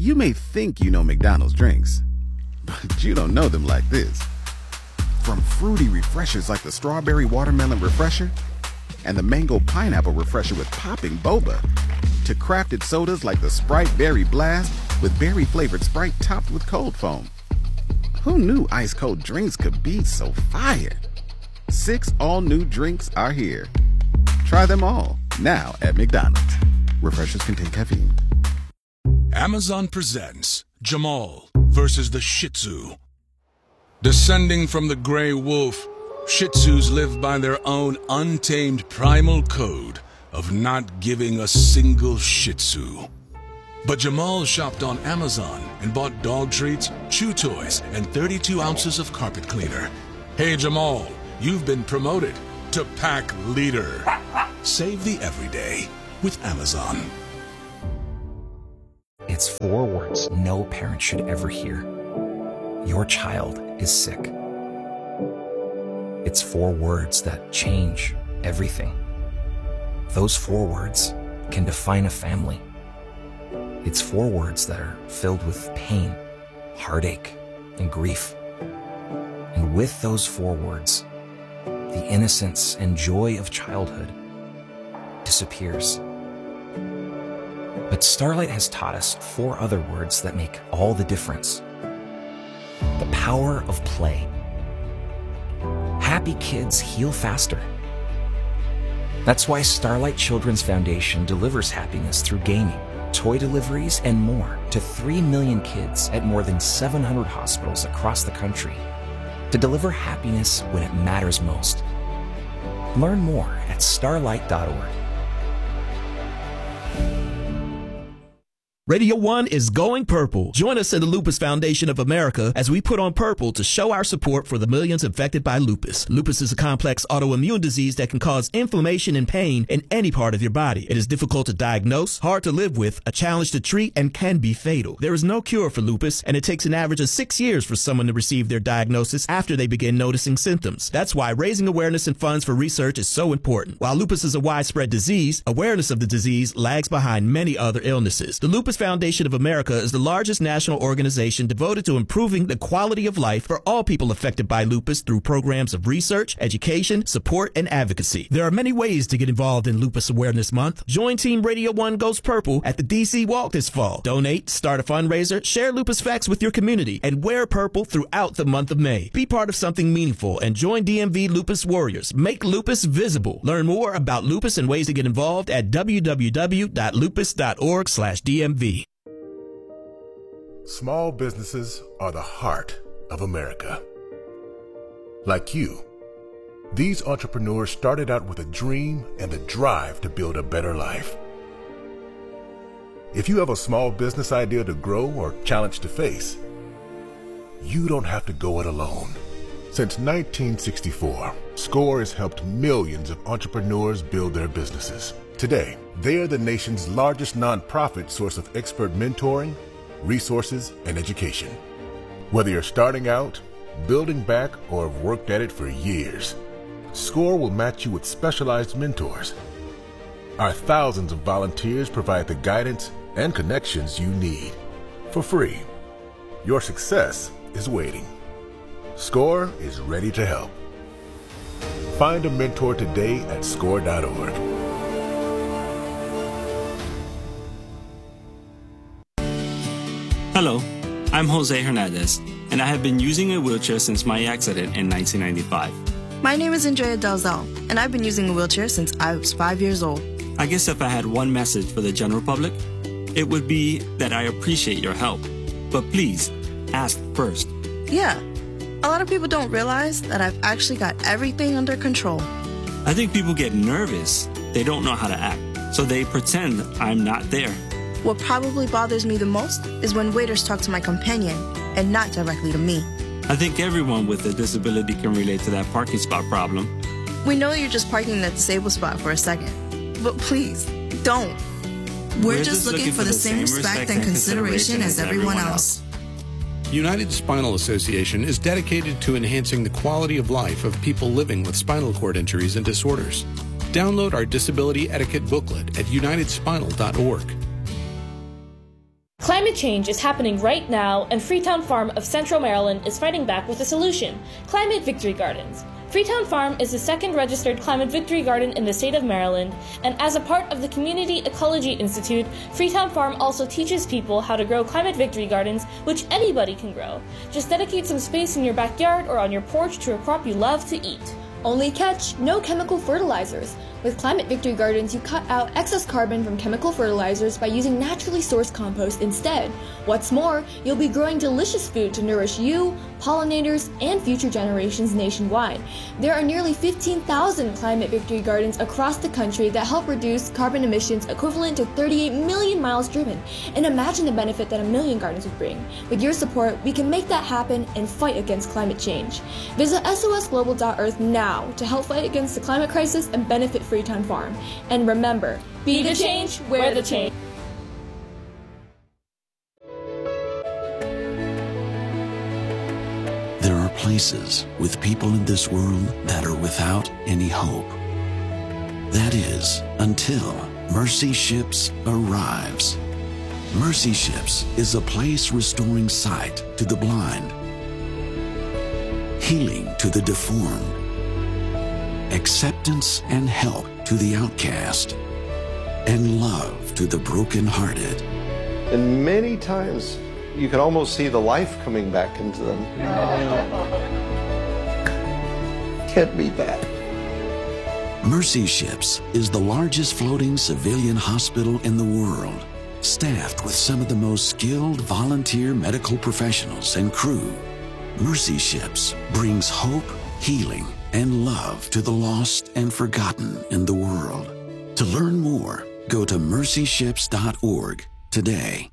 You may think you know McDonald's drinks, but you don't know them like this. From fruity refreshers like the Strawberry Watermelon Refresher and the Mango Pineapple Refresher with popping boba, to crafted sodas like the Sprite Berry Blast with berry-flavored Sprite topped with cold foam. Who knew ice-cold drinks could be so fire? 6 all-new drinks are here. Try them all, now at McDonald's. Refreshers contain caffeine. Amazon presents Jamal versus the Shih Tzu. Descending from the gray wolf, Shih Tzus live by their own untamed primal code of not giving a single Shih Tzu. But Jamal shopped on Amazon and bought dog treats, chew toys, and 32 ounces of carpet cleaner. Hey Jamal, you've been promoted to pack leader. Save the everyday with Amazon. It's 4 words no parent should ever hear. Your child is sick. It's 4 words that change everything. Those 4 words can define a family. It's 4 words that are filled with pain, heartache, and grief. And with those 4 words, the innocence and joy of childhood disappears. But Starlight has taught us 4 other words that make all the difference. The power of play. Happy kids heal faster. That's why Starlight Children's Foundation delivers happiness through gaming, toy deliveries, and more to 3 million kids at more than 700 hospitals across the country to deliver happiness when it matters most. Learn more at starlight.org. Radio 1 is going purple. Join us in the Lupus Foundation of America as we put on purple to show our support for the millions affected by lupus. Lupus is a complex autoimmune disease that can cause inflammation and pain in any part of your body. It is difficult to diagnose, hard to live with, a challenge to treat, and can be fatal. There is no cure for lupus, and it takes an average of 6 years for someone to receive their diagnosis after they begin noticing symptoms. That's why raising awareness and funds for research is so important. While lupus is a widespread disease, awareness of the disease lags behind many other illnesses. The Lupus Foundation of America is the largest national organization devoted to improving the quality of life for all people affected by lupus through programs of research, education, support, and advocacy. There are many ways to get involved in Lupus Awareness Month. Join Team Radio 1 Goes Purple at the DC Walk this fall. Donate, start a fundraiser, share lupus facts with your community, and wear purple throughout the month of May. Be part of something meaningful and join DMV Lupus Warriors. Make lupus visible. Learn more about lupus and ways to get involved at www.lupus.org/DMV. Small businesses are the heart of America. Like you, these entrepreneurs started out with a dream and the drive to build a better life. If you have a small business idea to grow or challenge to face, you don't have to go it alone. Since 1964, SCORE has helped millions of entrepreneurs build their businesses. Today, they are the nation's largest nonprofit source of expert mentoring, resources, and education. Whether you're starting out, building back, or have worked at it for years, SCORE will match you with specialized mentors. Our thousands of volunteers provide the guidance and connections you need for free. Your success is waiting. SCORE is ready to help. Find a mentor today at SCORE.org. Hello, I'm Jose Hernandez, and I have been using a wheelchair since my accident in 1995. My name is Andrea Dalzell, and I've been using a wheelchair since I was 5 years old. I guess if I had one message for the general public, it would be that I appreciate your help. But please, ask first. Yeah, a lot of people don't realize that I've actually got everything under control. I think people get nervous. They don't know how to act, so they pretend I'm not there. What probably bothers me the most is when waiters talk to my companion and not directly to me. I think everyone with a disability can relate to that parking spot problem. We know you're just parking in the disabled spot for a second, but please, don't. We're just looking for the same respect and consideration as everyone else. United Spinal Association is dedicated to enhancing the quality of life of people living with spinal cord injuries and disorders. Download our disability etiquette booklet at unitedspinal.org. Climate change is happening right now, and Freetown Farm of Central Maryland is fighting back with a solution: Climate Victory Gardens. Freetown Farm is the second registered Climate Victory Garden in the state of Maryland, and as a part of the Community Ecology Institute, Freetown Farm also teaches people how to grow Climate Victory Gardens, which anybody can grow. Just dedicate some space in your backyard or on your porch to a crop you love to eat. Only catch, no chemical fertilizers. With Climate Victory Gardens, you cut out excess carbon from chemical fertilizers by using naturally sourced compost instead. What's more, you'll be growing delicious food to nourish you, pollinators, and future generations nationwide. There are nearly 15,000 Climate Victory Gardens across the country that help reduce carbon emissions equivalent to 38 million miles driven. And imagine the benefit that a million gardens would bring. With your support, we can make that happen and fight against climate change. Visit sosglobal.earth now to help fight against the climate crisis and benefit Freetown Farm. And remember, be the change, wear the change. There are places with people in this world that are without any hope. That is, until Mercy Ships arrives. Mercy Ships is a place restoring sight to the blind, healing to the deformed, acceptance and help to the outcast, and love to the brokenhearted. And many times you can almost see the life coming back into them. Can't beat that. Mercy Ships is the largest floating civilian hospital in the world, staffed with some of the most skilled volunteer medical professionals and crew. Mercy Ships brings hope, healing, and love to the lost and forgotten in the world. To learn more, go to mercyships.org today.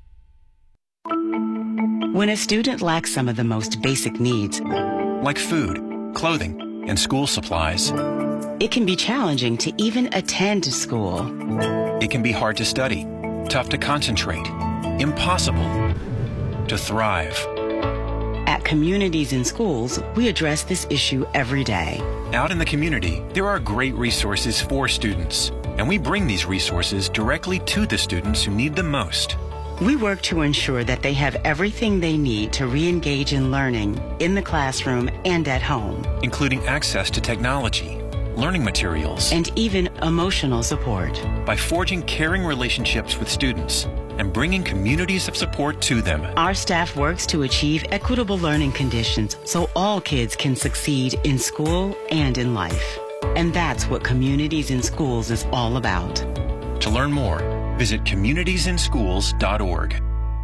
When a student lacks some of the most basic needs, like food, clothing, and school supplies, it can be challenging to even attend school. It can be hard to study, tough to concentrate, impossible to thrive. At Communities in Schools, we address this issue every day. Out in the community, there are great resources for students, and we bring these resources directly to the students who need them most. We work to ensure that they have everything they need to re-engage in learning in the classroom and at home, including access to technology, learning materials, and even emotional support. By forging caring relationships with students and bringing communities of support to them, our staff works to achieve equitable learning conditions so all kids can succeed in school and in life. And that's what Communities in Schools is all about. To learn more, visit communitiesinschools.org.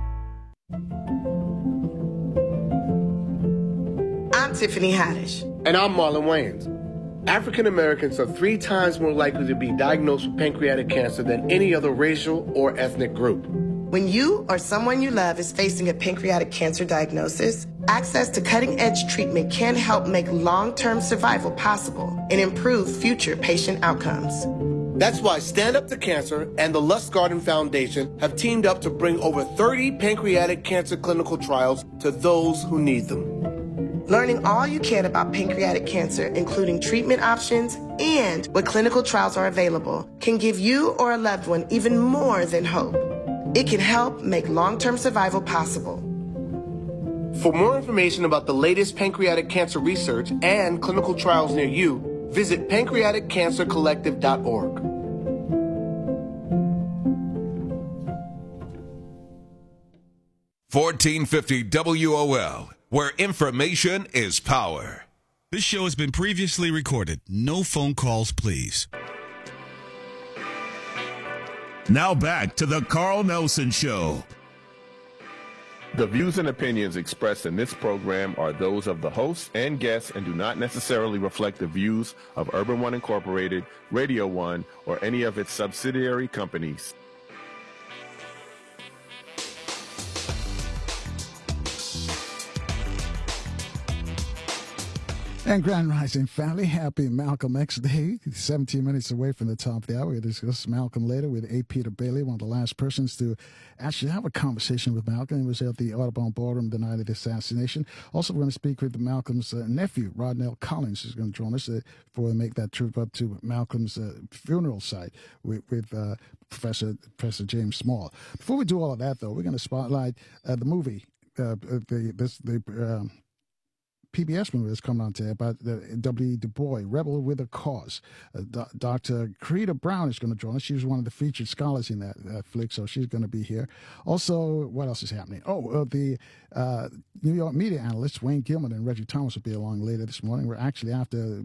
I'm Tiffany Haddish. And I'm Marlon Wayans. African Americans are 3 times more likely to be diagnosed with pancreatic cancer than any other racial or ethnic group. When you or someone you love is facing a pancreatic cancer diagnosis, access to cutting-edge treatment can help make long-term survival possible and improve future patient outcomes. That's why Stand Up to Cancer and the Lustgarten Foundation have teamed up to bring over 30 pancreatic cancer clinical trials to those who need them. Learning all you can about pancreatic cancer, including treatment options and what clinical trials are available, can give you or a loved one even more than hope. It can help make long-term survival possible. For more information about the latest pancreatic cancer research and clinical trials near you, visit pancreaticcancercollective.org. $1450 WOL, where information is power. This show has been previously recorded. No phone calls, please. Now back to the Carl Nelson Show. The views and opinions expressed in this program are those of the hosts and guests and do not necessarily reflect the views of Urban One Incorporated, Radio One, or any of its subsidiary companies. And Grand Rising family, happy Malcolm X Day. 17 minutes away from the top of the hour. We'll discuss Malcolm later with A. Peter Bailey, one of the last persons to actually have a conversation with Malcolm. He was at the Audubon Ballroom the night of the assassination. Also, we're going to speak with Malcolm's nephew, Rodnell Collins, who's going to join us before we make that trip up to Malcolm's funeral site with Professor James Small. Before we do all of that, though, we're going to spotlight the movie, PBS movie that's coming on today about W. Du Bois, Rebel with a Cause. Dr. Karita Brown is going to join us. She was one of the featured scholars in that flick, so she's going to be here. Also, what else is happening? The New York media analysts, Wayne Gilman and Reggie Thomas, will be along later this morning. We're actually after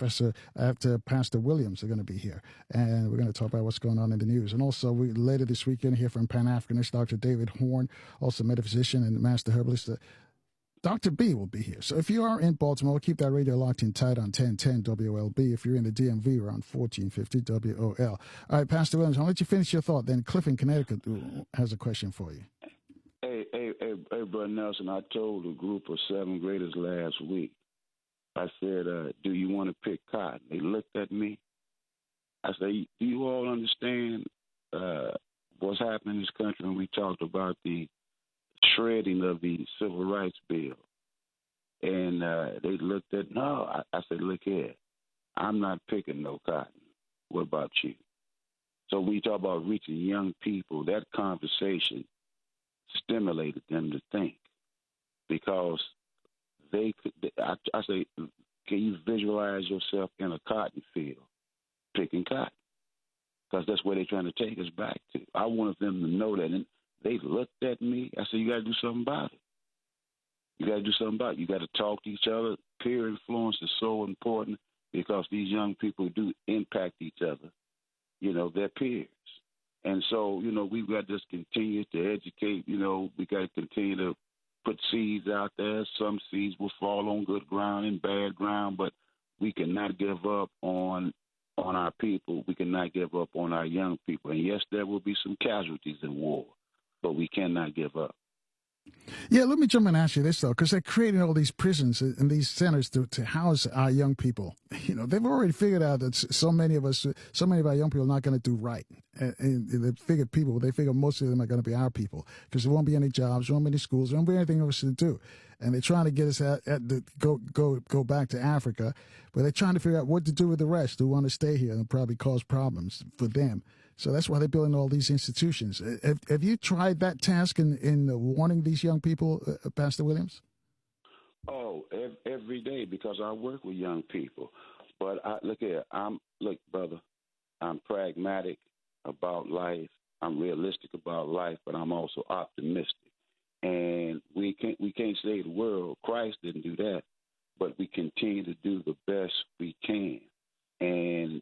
Pastor Williams are going to be here, and we're going to talk about what's going on in the news. And also, later this week, you're going to hear from Pan-Africanist Dr. David Horn, also metaphysician and master herbalist. Dr. B will be here. So if you are in Baltimore, keep that radio locked in tight on 1010 WLB. If you're in the DMV, we're on 1450 WOL. All right, Pastor Williams, I'll let you finish your thought. Then Cliff in Connecticut has a question for you. Hey, Brother Nelson, I told a group of 7th graders last week, I said, do you want to pick cotton? They looked at me. I said, do you all understand what's happening in this country? And we talked about the shredding of the Civil Rights Bill. And they looked at, no. I said, look here, I'm not picking no cotton. What about you? So we talk about reaching young people. That conversation stimulated them to think, because they could. I say, can you visualize yourself in a cotton field picking cotton? Because that's where they're trying to take us back to. I wanted them to know that. And they looked at me. I said, you got to do something about it. You got to do something about it. You got to talk to each other. Peer influence is so important, because these young people do impact each other, their peers. And so, we've got to just continue to educate. We got to continue to put seeds out there. Some seeds will fall on good ground and bad ground, but we cannot give up on our people. We cannot give up on our young people. And yes, there will be some casualties in war, but we cannot give up. Yeah, let me jump in and ask you this, though, because they're creating all these prisons and these centers to house our young people. They've already figured out that so many of our young people are not going to do right. And they figure most of them are going to be our people, because there won't be any jobs, there won't be any schools, there won't be anything else to do. And they're trying to get us go back to Africa, but they're trying to figure out what to do with the rest who want to stay here and probably cause problems for them. So that's why they're building all these institutions. Have you tried that task in warning these young people, Pastor Williams? Oh, every day, because I work with young people. But look, brother, I'm pragmatic about life. I'm realistic about life, but I'm also optimistic. And we can't save the world. Christ didn't do that, but we continue to do the best we can. And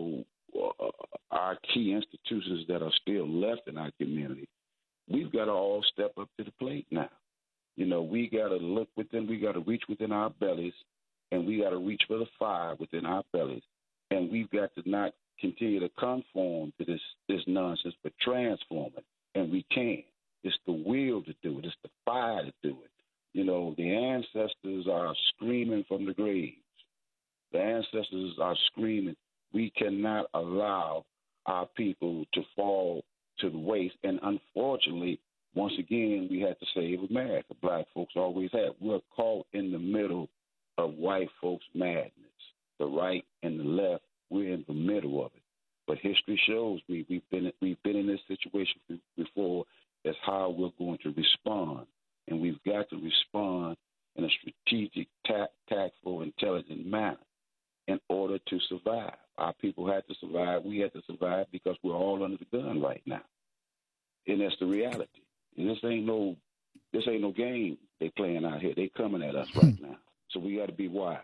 our key institutions that are still left in our community, we've got to all step up to the plate now. We got to look within, we got to reach within our bellies, and we got to reach for the fire within our bellies. And we've got to not continue to conform to this nonsense, but transform it. And we can. It's the will to do it. It's the fire to do it. The ancestors are screaming from the graves. The ancestors are screaming. We cannot allow our people to fall to the waste. And unfortunately, once again, we had to save America. Black folks always have. We're caught in the middle of white folks' madness. The right and the left, we're in the middle of it. But history shows me we've been in this situation before. That's how we're going to respond. And we've got to respond in a strategic, tactful, intelligent manner in order to survive. Our people had to survive. We had to survive because we're all under the gun right now. And that's the reality. And this ain't no game they playing out here. They coming at us right now. So we got to be wise.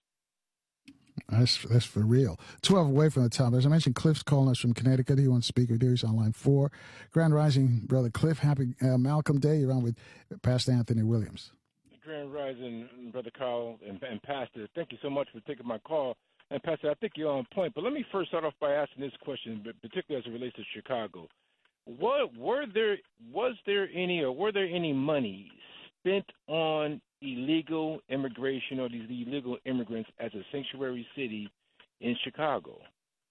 That's for real. 12 away from the top. As I mentioned, Cliff's calling us from Connecticut. He wants to speak with you. He's on line 4. Grand Rising, Brother Cliff. Happy Malcolm Day. You're on with Pastor Anthony Williams. Grand Rising, Brother Carl and Pastor. Thank you so much for taking my call. And Pastor, I think you're on point. But let me first start off by asking this question, particularly as it relates to Chicago. Was there any money spent on illegal immigration or these illegal immigrants as a sanctuary city in Chicago?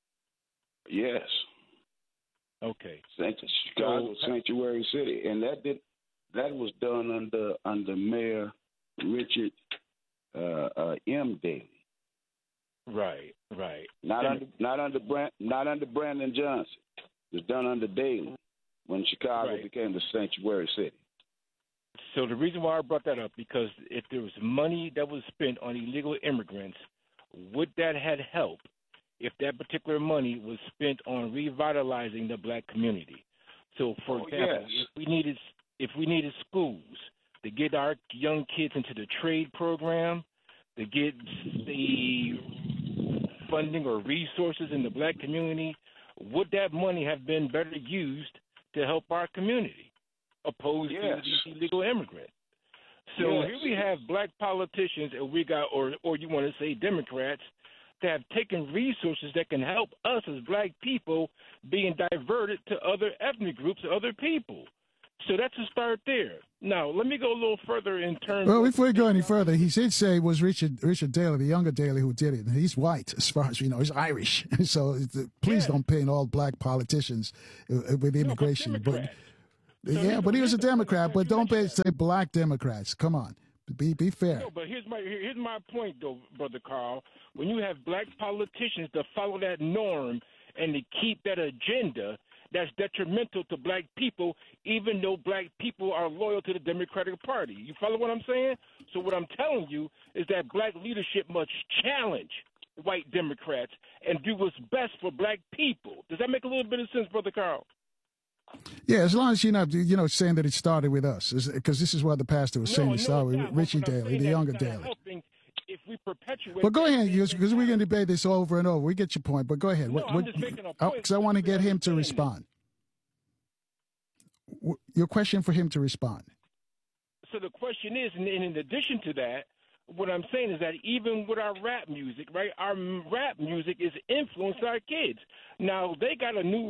Yes. Okay. Chicago sanctuary city, and that was done under Mayor Richard M. Daley. Right. Not under Brandon Johnson. It was done under Daley when Chicago became the sanctuary city. So the reason why I brought that up, because if there was money that was spent on illegal immigrants, would that have helped if that particular money was spent on revitalizing the black community? So, for example, if we needed schools to get our young kids into the trade program, to get the funding or resources in the black community, would that money have been better used to help our community opposed to these illegal immigrants? So here we have black politicians, and we got, or you want to say Democrats, that have taken resources that can help us as black people being diverted to other ethnic groups, other people. So that's a start there. Now, let me go a little further in terms Well, before we go any further, he did say it was Richard Daley, the younger Daley, who did it. And he's white, as far as we know. He's Irish. So please don't paint all black politicians with immigration. But he was a Democrat, but don't say black Democrats. Come on. Be fair. No, but here's my point, though, Brother Carl. When you have black politicians that follow that norm and to keep that agenda, that's detrimental to black people, even though black people are loyal to the Democratic Party. You follow what I'm saying? So what I'm telling you is that black leadership must challenge white Democrats and do what's best for black people. Does that make a little bit of sense, Brother Carl? Yeah, as long as you're not, saying that it started with us, because this is what the pastor was saying. It started with Richie Daley, the younger Daley. If we perpetuate, well, go ahead, because we can debate this over and over. We get your point, but go ahead. I'm just making a point. Because I want to get him to respond. Your question for him to respond. So the question is, and in addition to that, what I'm saying is that even with our rap music, right, our rap music is influenced our kids. Now, they got a new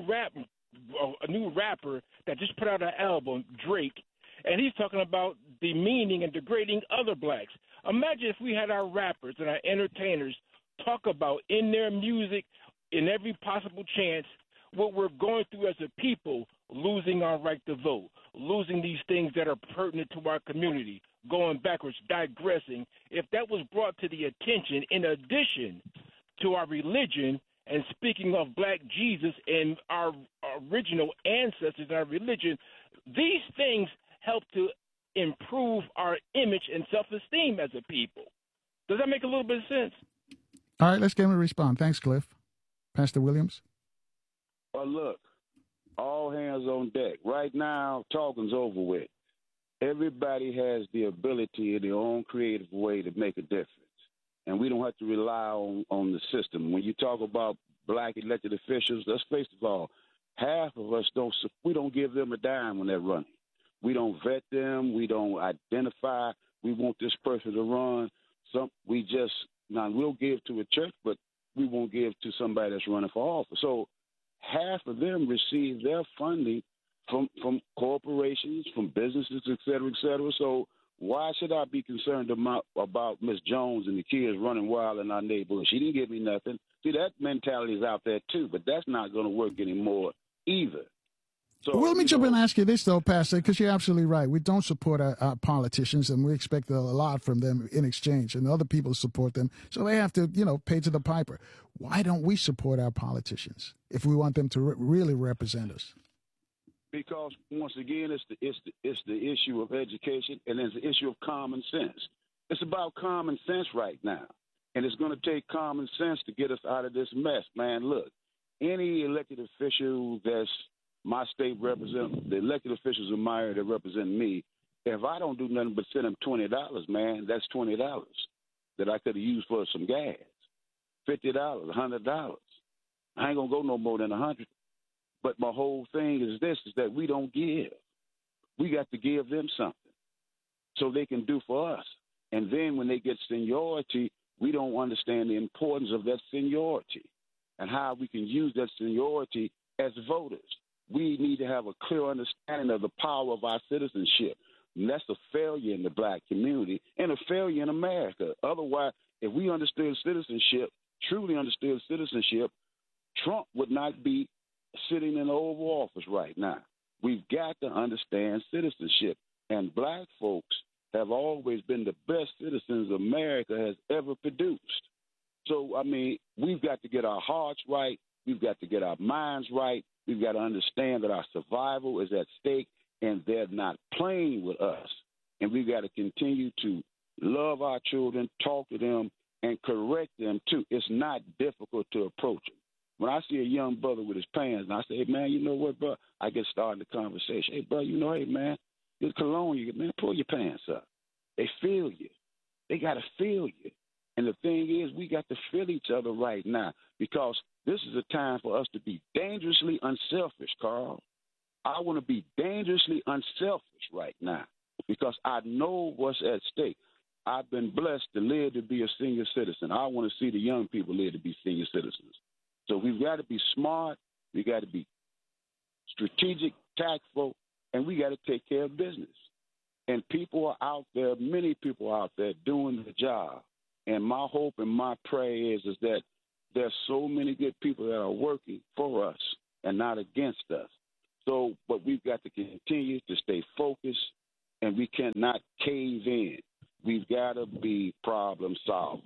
rapper that just put out an album, Drake, and he's talking about demeaning and degrading other blacks. Imagine if we had our rappers and our entertainers talk about in their music, in every possible chance, what we're going through as a people, losing our right to vote, losing these things that are pertinent to our community, going backwards, digressing. If that was brought to the attention, in addition to our religion, and speaking of black Jesus and our original ancestors and our religion, these things help to improve our image and self-esteem as a people. Does that make a little bit of sense? All right, let's get him to respond. Thanks, Cliff. Pastor Williams? Well, look, all hands on deck. Right now, talking's over with. Everybody has the ability in their own creative way to make a difference. And we don't have to rely on the system. When you talk about black elected officials, let's face it all, half of us we don't give them a dime when they're running. We don't vet them. We don't identify. We want this person to run. We'll give to a church, but we won't give to somebody that's running for office. So half of them receive their funding from corporations, from businesses, et cetera, et cetera. So why should I be concerned about Miss Jones and the kids running wild in our neighborhood? She didn't give me nothing. See, that mentality is out there, too, but that's not going to work anymore either. So, well, let me jump in and ask you this, though, Pastor, because you're absolutely right. We don't support our politicians, and we expect a lot from them in exchange, and other people support them, so they have to, pay to the piper. Why don't we support our politicians if we want them to really represent us? Because once again, it's the issue of education, and it's the issue of common sense. It's about common sense right now, and it's going to take common sense to get us out of this mess. Man, look, any elected official that's my state representative, the elected officials of my area that represent me, if I don't do nothing but send them $20, man, that's $20 that I could have used for some gas. $50, $100. I ain't going to go no more than $100. But my whole thing is that we don't give. We got to give them something so they can do for us. And then when they get seniority, we don't understand the importance of that seniority and how we can use that seniority as voters. We need to have a clear understanding of the power of our citizenship. And that's a failure in the black community and a failure in America. Otherwise, if we understood citizenship, truly understood citizenship, Trump would not be sitting in the Oval Office right now. We've got to understand citizenship. And black folks have always been the best citizens America has ever produced. So, I mean, we've got to get our hearts right. We've got to get our minds right. We've got to understand that our survival is at stake, and they're not playing with us. And we've got to continue to love our children, talk to them, and correct them, too. It's not difficult to approach them. When I see a young brother with his pants, and I say, hey, man, you know what, bro? I get started the conversation. Hey, bro, you know, hey, man, this cologne, man, pull your pants up. They feel you. They got to feel you. And the thing is, we got to feel each other right now because this is a time for us to be dangerously unselfish, Carl. I want to be dangerously unselfish right now because I know what's at stake. I've been blessed to live to be a senior citizen. I want to see the young people live to be senior citizens. So we've got to be smart. We got to be strategic, tactful, and we got to take care of business. And people are out there, many people are out there doing the job. And my hope and my prayer is that there's so many good people that are working for us and not against us. So, but we've got to continue to stay focused, and we cannot cave in. We've got to be problem solvers.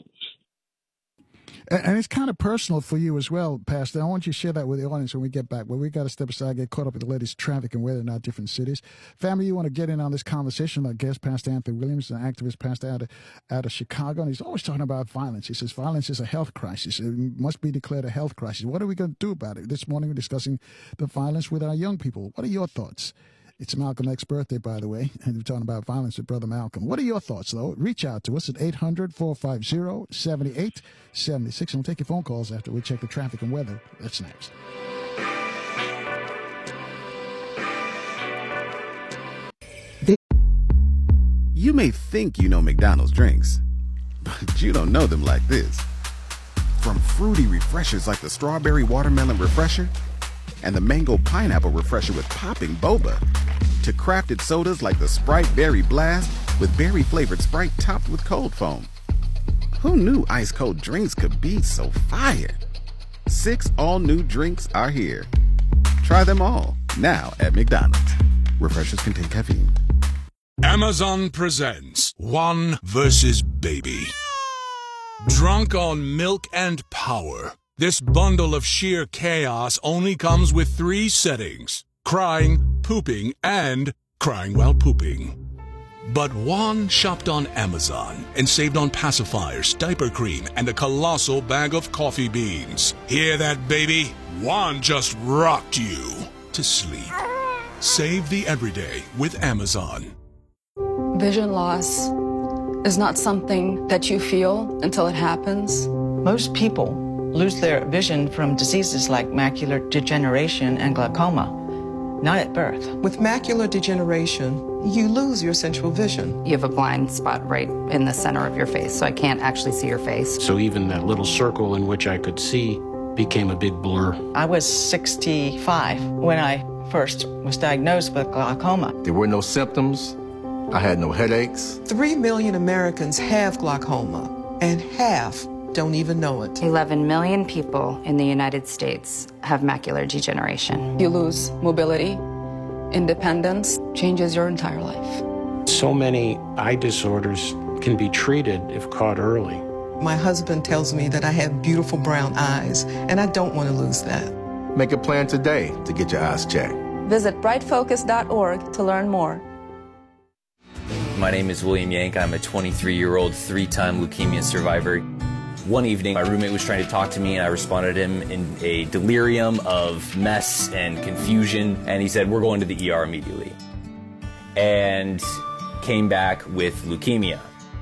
And it's kind of personal for you as well, Pastor. I want you to share that with the audience when we get back. But we got to step aside, get caught up with the latest traffic and weather in our different cities. Family, you want to get in on this conversation? Our guest, Pastor Anthony Williams, an activist pastor out of Chicago, and he's always talking about violence. He says violence is a health crisis. It must be declared a health crisis. What are we going to do about it? This morning we're discussing the violence with our young people. What are your thoughts? It's Malcolm X's birthday, by the way, and we're talking about violence with Brother Malcolm. What are your thoughts, though? Reach out to us at 800-450-7876, and we'll take your phone calls after we check the traffic and weather. That's next. You may think you know McDonald's drinks, but you don't know them like this. From fruity refreshers like the Strawberry Watermelon Refresher and the Mango Pineapple Refresher with popping boba, to crafted sodas like the Sprite Berry Blast with berry-flavored Sprite topped with cold foam. Who knew ice-cold drinks could be so fire? 6 all-new drinks are here. Try them all, now at McDonald's. Refreshers contain caffeine. Amazon presents One vs. Baby. Drunk on milk and power, this bundle of sheer chaos only comes with 3 settings: crying, pooping, and crying while pooping. But Juan shopped on Amazon and saved on pacifiers, diaper cream, and a colossal bag of coffee beans. Hear that, baby? Juan just rocked you to sleep. Save the everyday with Amazon. Vision loss is not something that you feel until it happens. Most people lose their vision from diseases like macular degeneration and glaucoma, not at birth. With macular degeneration, you lose your central vision. You have a blind spot right in the center of your face, so I can't actually see your face. So even that little circle in which I could see became a big blur. I was 65 when I first was diagnosed with glaucoma. There were no symptoms. I had no headaches. 3 million Americans have glaucoma, and half don't even know it. 11 million people in the United States have macular degeneration. You lose mobility, independence, changes your entire life. So many eye disorders can be treated if caught early. My husband tells me that I have beautiful brown eyes, and I don't want to lose that. Make a plan today to get your eyes checked. Visit brightfocus.org to learn more. My name is William Yank. I'm a 23-year-old 3-time leukemia survivor. One evening, my roommate was trying to talk to me, and I responded to him in a delirium of mess and confusion, and he said, "We're going to the ER immediately," and came back with leukemia.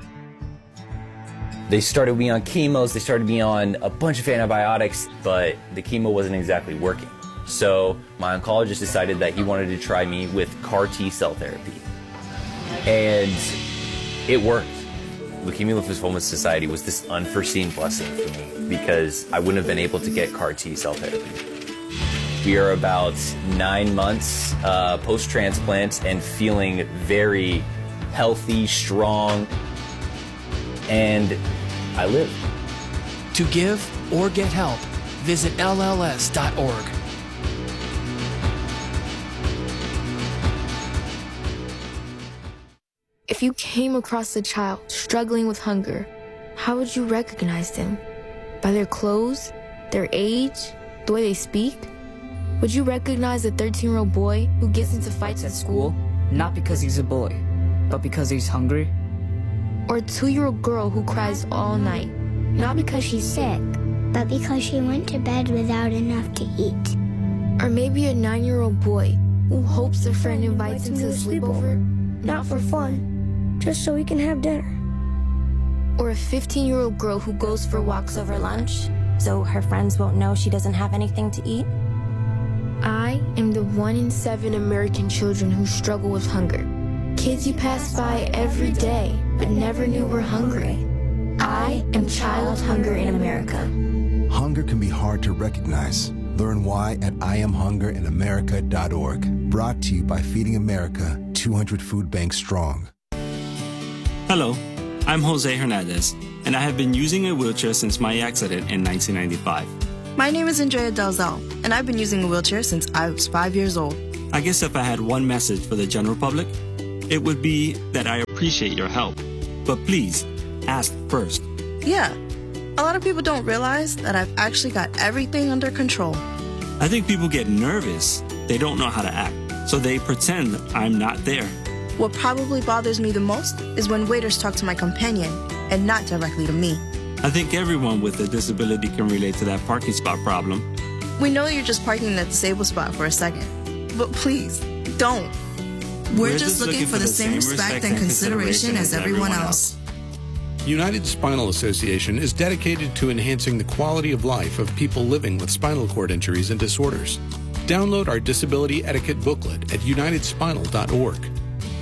They started me on chemos, they started me on a bunch of antibiotics, but the chemo wasn't exactly working. So my oncologist decided that he wanted to try me with CAR T-cell therapy. And it worked. Leukemia Lymphoma Society was this unforeseen blessing for me because I wouldn't have been able to get CAR T-cell therapy. We are about 9 months post-transplant and feeling very healthy, strong, and I live. To give or get help, visit LLS.org. If you came across a child struggling with hunger, how would you recognize them? By their clothes, their age, the way they speak? Would you recognize a 13-year-old boy who gets into fights at school? Not because he's a boy, but because he's hungry? Or a 2-year-old girl who cries all night? Not because she's sick, but because she went to bed without enough to eat. Or maybe a 9-year-old boy who hopes a friend invites him to a sleepover? Not for fun, just so he can have dinner. Or a 15-year-old girl who goes for walks over lunch, so her friends won't know she doesn't have anything to eat? I am the 1 in 7 American children who struggle with hunger. Kids you pass by every day, but never knew were hungry. I am Child Hunger in America. Hunger can be hard to recognize. Learn why at IamHungerInAmerica.org. Brought to you by Feeding America, 200 food banks strong. Hello, I'm Jose Hernandez, and I have been using a wheelchair since my accident in 1995. My name is Andrea Dalzell, and I've been using a wheelchair since I was 5 years old. I guess if I had one message for the general public, it would be that I appreciate your help. But please, ask first. Yeah, a lot of people don't realize that I've actually got everything under control. I think people get nervous. They don't know how to act, so they pretend I'm not there. What probably bothers me the most is when waiters talk to my companion and not directly to me. I think everyone with a disability can relate to that parking spot problem. We know you're just parking in the disabled spot for a second, but please, don't. We're just looking for the same respect and consideration as everyone else. United Spinal Association is dedicated to enhancing the quality of life of people living with spinal cord injuries and disorders. Download our disability etiquette booklet at unitedspinal.org.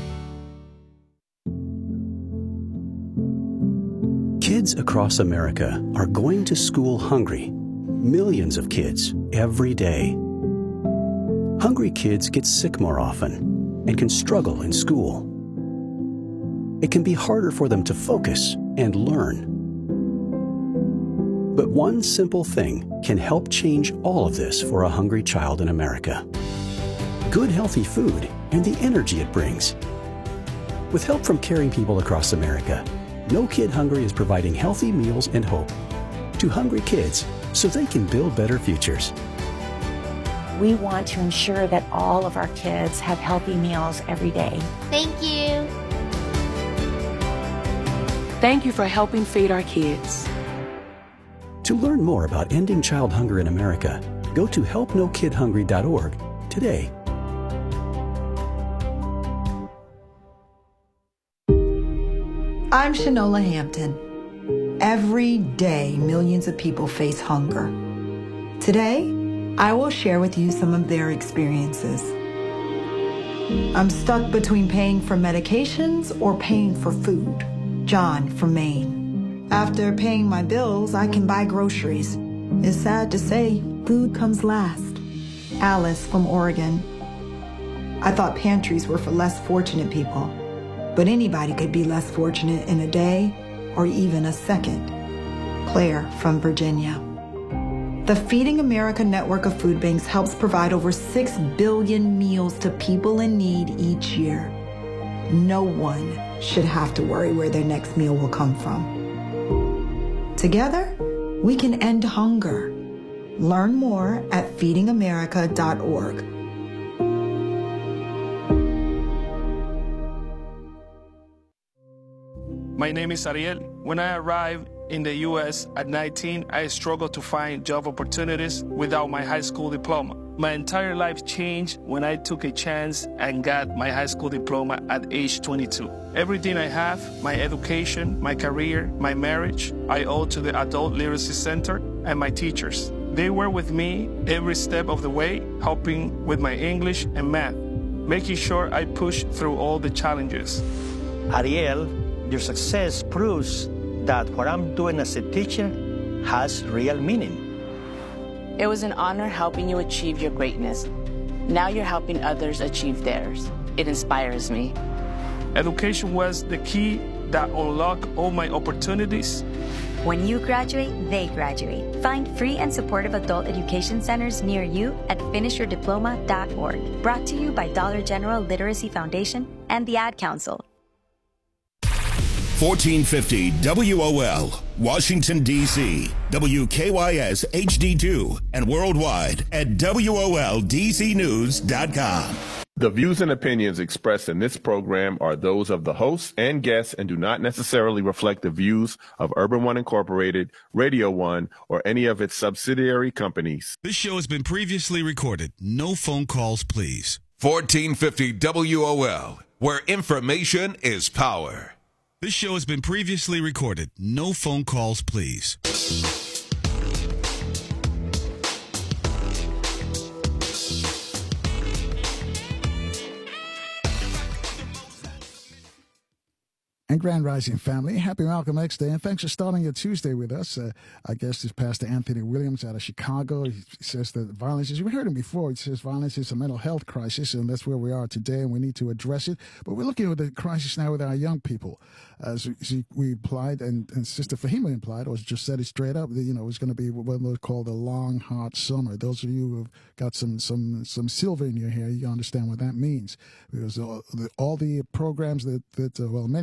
Kids across America are going to school hungry. Millions of kids every day. Hungry kids get sick more often and can struggle in school. It can be harder for them to focus and learn. But one simple thing can help change all of this for a hungry child in America. Good, healthy food and the energy it brings. With help from caring people across America, No Kid Hungry is providing healthy meals and hope to hungry kids so they can build better futures. We want to ensure that all of our kids have healthy meals every day. Thank you. Thank you for helping feed our kids. To learn more about ending child hunger in America, go to helpnokidhungry.org today. I'm Shanola Hampton. Every day, millions of people face hunger. Today, I will share with you some of their experiences. I'm stuck between paying for medications or paying for food. John from Maine. After paying my bills, I can buy groceries. It's sad to say, food comes last. Alice from Oregon. I thought pantries were for less fortunate people, but anybody could be less fortunate in a day or even a second. Claire from Virginia. The Feeding America network of food banks helps provide over 6 billion meals to people in need each year. No one should have to worry where their next meal will come from. Together, we can end hunger. Learn more at feedingamerica.org. My name is Ariel. When I arrived in the U.S. at 19, I struggled to find job opportunities without my high school diploma. My entire life changed when I took a chance and got my high school diploma at age 22. Everything I have, my education, my career, my marriage, I owe to the Adult Literacy Center and my teachers. They were with me every step of the way, helping with my English and math, making sure I pushed through all the challenges. Ariel, your success proves that what I'm doing as a teacher has real meaning. It was an honor helping you achieve your greatness. Now you're helping others achieve theirs. It inspires me. Education was the key that unlocked all my opportunities. When you graduate, they graduate. Find free and supportive adult education centers near you at finishyourdiploma.org. Brought to you by Dollar General Literacy Foundation and the Ad Council. 1450 WOL, Washington, D.C., WKYS HD2, and worldwide at WOLDCnews.com. The views and opinions expressed in this program are those of the hosts and guests and do not necessarily reflect the views of Urban One Incorporated, Radio One, or any of its subsidiary companies. This show has been previously recorded. No phone calls, please. 1450 WOL, where information is power. This show has been previously recorded. No phone calls, please. And Grand Rising family, happy Malcolm X Day, and thanks for starting your Tuesday with us. Our guest is Pastor Anthony Williams out of Chicago. He says that violence is, we heard him before, he says violence is a mental health crisis, and that's where we are today, and we need to address it. But we're looking at the crisis now with our young people. As we implied, and Sister Fahima implied, or just said it straight up, that, you know, it's going to be what we call the long, hot summer. Those of you who have got some silver in your hair, you understand what that means. Because all the programs that many